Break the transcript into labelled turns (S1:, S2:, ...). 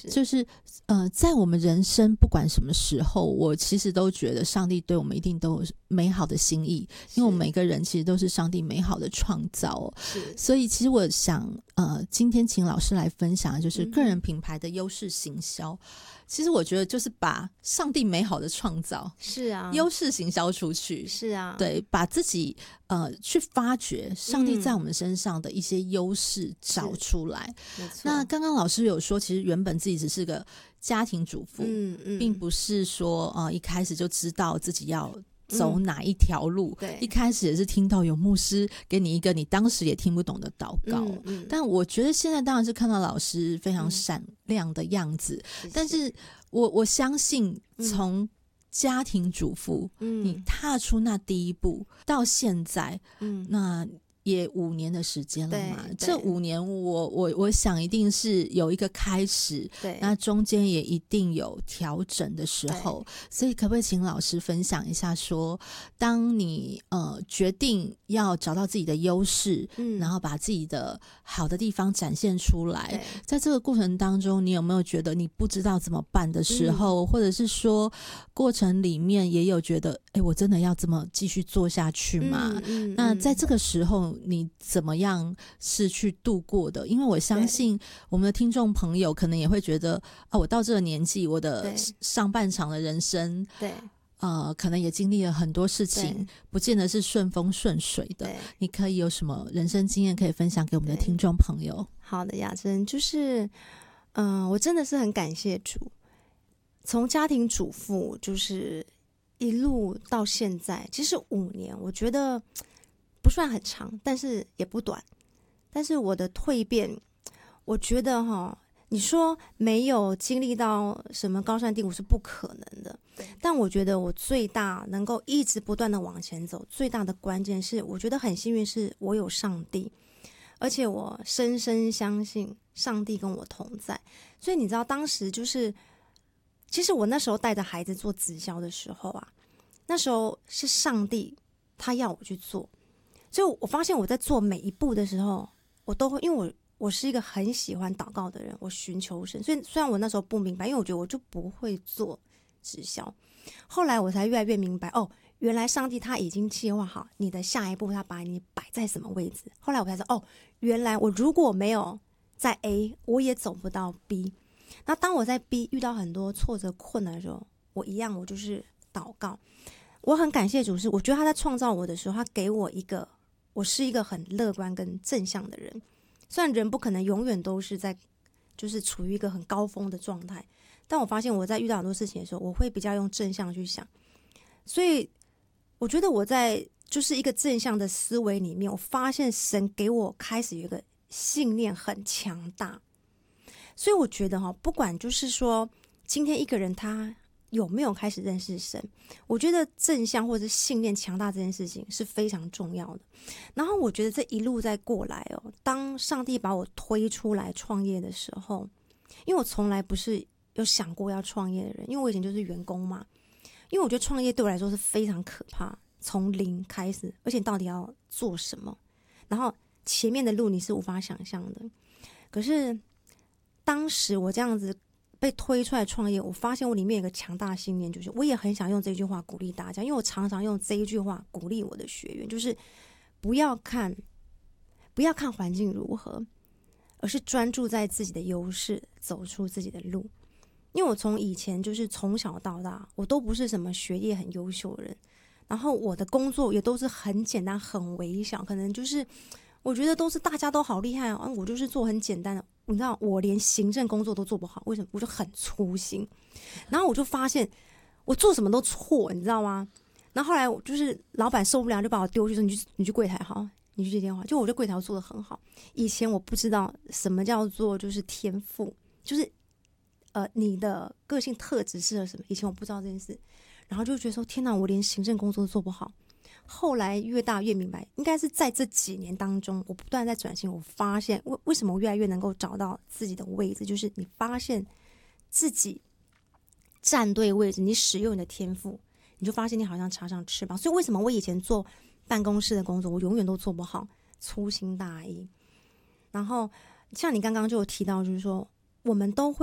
S1: 就是在我们人生不管什么时候，我其实都觉得上帝对我们一定都有美好的心意，因为我们每个人其实都是上帝美好的创造所以其实我想今天请老师来分享的就是个人品牌的优势行销其实我觉得就是把上帝美好的创造
S2: 是啊
S1: 优势行销出去
S2: 是啊，
S1: 对，把自己去发掘上帝在我们身上的一些优势找出来
S2: 没错。
S1: 那刚刚老师有说其实原本自己只是个家庭主妇并不是说一开始就知道自己要走哪一条路
S2: 对，
S1: 一开始也是听到有牧师给你一个你当时也听不懂的祷告但我觉得现在当然是看到老师非常闪亮的样子但是我相信从家庭主妇你踏出那第一步到现在那也5年的时间了嘛这5年我想一定是有一个开始对那中间也一定有调整的时候所以可不可以请老师分享一下说当你决定要找到自己的优势然后把自己的好的地方展现出来在这个过程当中你有没有觉得你不知道怎么办的时候或者是说过程里面也有觉得我真的要这么继续做下去吗那在这个时候你怎么样是去度过的因为我相信我们的听众朋友可能也会觉得我到这个年纪我的上半场的人生对可能也经历了很多事情不见得是顺风顺水的你可以有什么人生经验可以分享给我们的听众朋友
S2: 好的雅珍就是我真的是很感谢主从家庭主妇就是一路到现在其实5年我觉得不算很长但是也不短但是我的蜕变我觉得你说没有经历到什么高山低谷是不可能的但我觉得我最大能够一直不断的往前走最大的关键是我觉得很幸运是我有上帝而且我深深相信上帝跟我同在所以你知道当时就是其实我那时候带着孩子做直销的时候那时候是上帝他要我去做所以我发现我在做每一步的时候我都会因为我是一个很喜欢祷告的人我寻求神所以虽然我那时候不明白因为我觉得我就不会做直销后来我才越来越明白原来上帝他已经计划好你的下一步他把你摆在什么位置后来我才说原来我如果没有在 A 我也走不到 B 那当我在 B 遇到很多挫折困难的时候我一样我就是祷告我很感谢主是我觉得他在创造我的时候他给我一个我是一个很乐观跟正向的人虽然人不可能永远都是在就是处于一个很高峰的状态但我发现我在遇到很多事情的时候我会比较用正向去想所以我觉得我在就是一个正向的思维里面我发现神给我开始有一个信念很强大所以我觉得不管就是说今天一个人他有没有开始认识神我觉得正向或者是信念强大这件事情是非常重要的然后我觉得这一路再过来当上帝把我推出来创业的时候因为我从来不是有想过要创业的人因为我以前就是员工嘛因为我觉得创业对我来说是非常可怕从零开始而且到底要做什么然后前面的路你是无法想象的可是当时我这样子被推出来创业我发现我里面有一个强大的信念就是我也很想用这句话鼓励大家因为我常常用这一句话鼓励我的学员就是不要看环境如何而是专注在自己的优势走出自己的路因为我从以前就是从小到大我都不是什么学业很优秀的人然后我的工作也都是很简单很微小可能就是我觉得都是大家都好厉害我就是做很简单的你知道我连行政工作都做不好为什么我就很粗心然后我就发现我做什么都错你知道吗然后后来就是老板受不了就把我丢去说你去柜台好你去接电话就我在柜台做得很好以前我不知道什么叫做就是天赋就是你的个性特质适合什么以前我不知道这件事然后就觉得说天哪我连行政工作都做不好后来越大越明白应该是在这几年当中我不断在转型我发现为什么我越来越能够找到自己的位置就是你发现自己站对位置你使用你的天赋你就发现你好像插上翅膀所以为什么我以前做办公室的工作我永远都做不好粗心大意然后像你刚刚就有提到就是说我们都会